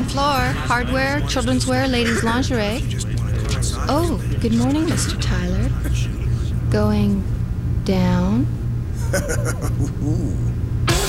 second floor. Hardware, children's wear, ladies' lingerie. Oh, good morning, Mr. Tyler. Going down?